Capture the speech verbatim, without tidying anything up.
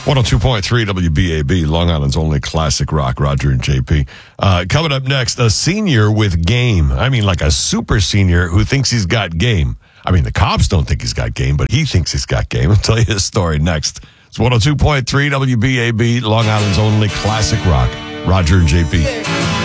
one oh two point three W B A B, Long Island's only classic rock, Roger and J P. Uh, coming up next, a senior with game. I mean, like a super senior who thinks he's got game. I mean, the cops don't think he's got game, but he thinks he's got game. I'll tell you his story next. It's one oh two point three W B A B, Long Island's only classic rock, Roger and J P.